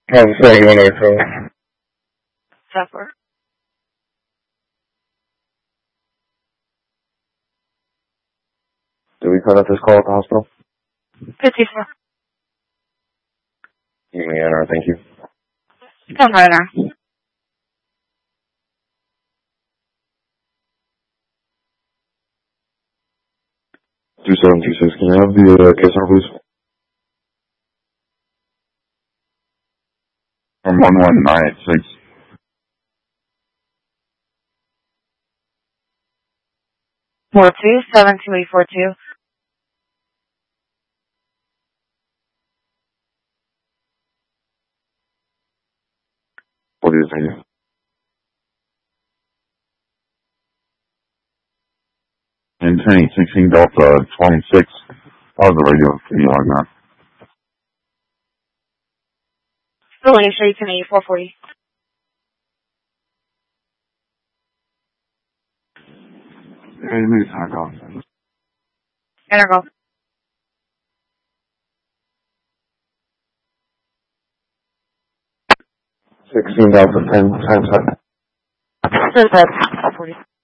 I'm saying you want to call. Zephyr. Did we cut out this call at the hospital? 54. You may enter, thank you. Come right now. 2726, can I have the case number, please? 1196. Four 72842. What do you think? Maintaining 16 Delta 26. How's the radio? Can you log that? Still in sure you can 8440. Hey, please, hang on. Interval. 16,010 times 7. Still 40.